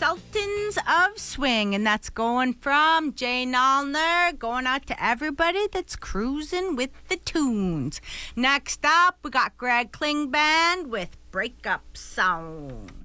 Sultans of Swing, and that's going from Jay Nallner, going out to everybody that's cruising with the tunes. Next up, we got Greg Klingbein with Breakup Song.